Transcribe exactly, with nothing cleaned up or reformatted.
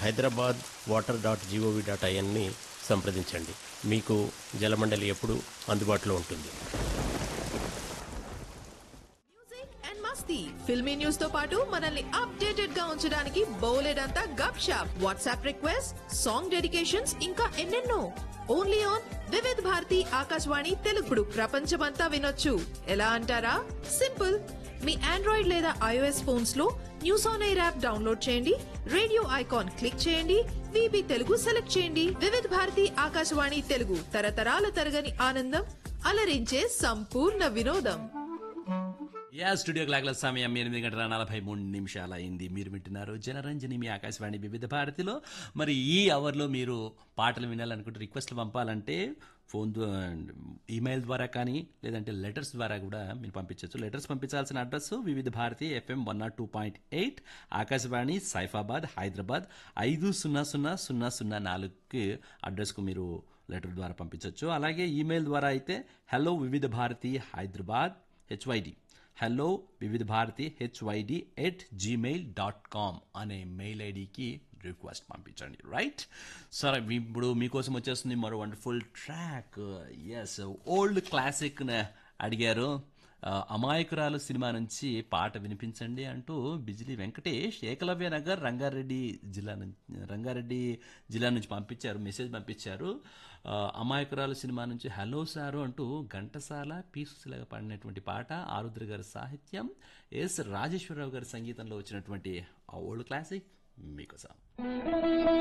Hyderabad water dot GOV dot ఐఎన్ని సంప్రదించండి. మీకు జలమండలి ఎప్పుడు అందుబాటులో ఉంటుంది. Music and Masti filmy news తో పాటు మనల్ని అప్డేటెడ్ గా ఉంచడానికి బోలెడంతా గప్ shop, WhatsApp request, song dedications, ఇంకా ఎన్నెన్నో. ఓన్లీ ఆన్ వివిధ్ భారతి ఆకాశవాణి తెలుగుడు ప్రపంచమంతా వినొచ్చు. ఎలా అంటారా? సింపుల్. మీ ఆండ్రాయిడ్ లేదా ఐఓఎస్ ఫోన్స్ లో news on air app download చేయండి, రేడియో ఐకాన్ క్లిక్ చేయండి, విబి తెలుగు సెలెక్ట్ చేయండి. వివిధ భారతి ఆకాశవాణి తెలుగు, తరతరాల తరగని ఆనందం, అలరించే సంపూర్ణ వినోదం. యా స్టూడియో క్లాక్ల సమయం ఎనిమిది గంటల నలభై మూడు నిమిషాలు అయింది. మీరు వింటున్నారు జనరంజని మీ ఆకాశవాణి వివిధ భారతిలో. మరి ఈ అవర్లో మీరు పాటలు వినాలనుకుంటే రిక్వెస్ట్లు పంపాలంటే ఫోన్ ఈమెయిల్ ద్వారా కానీ లేదంటే లెటర్స్ ద్వారా కూడా మీరు పంపించవచ్చు. లెటర్స్ పంపించాల్సిన అడ్రస్ వివిధ Bharati FM one not two point eight Akashvani Saifabad Hyderabad ఐదు సున్నా సున్నా సున్నా సున్నా నాలుగుకి అడ్రస్కు మీరు లెటర్ ద్వారా పంపించవచ్చు. అలాగే ఈమెయిల్ ద్వారా అయితే హలో వివిధ భారతి హైదరాబాద్ హెచ్వైడి హలో వివిధ Bharati HYD at Gmail dot com అనే మెయిల్ ఐడికి రిక్వెస్ట్ పంపించండి. రైట్ సరే, ఇప్పుడు మీకోసం వచ్చేస్తుంది మరో wonderful track. Yes, old classic అడిగారు. అమాయకురాలు సినిమా నుంచి పాట వినిపించండి అంటూ బిజిలీ వెంకటేష్ ఏకలవ్య నగర్ రంగారెడ్డి జిల్లా నుంచి రంగారెడ్డి జిల్లా నుంచి పంపించారు, మెసేజ్ పంపించారు. అమాయకురాలు సినిమా నుంచి హలో సారు అంటూ ఘంటసాల పీసులాగా పాడినటువంటి పాట, ఆరుద్ర గారి సాహిత్యం, ఎస్ రాజేశ్వరరావు గారి సంగీతంలో వచ్చినటువంటి ఆ ఓల్డ్ క్లాసిక్ మీకోసం.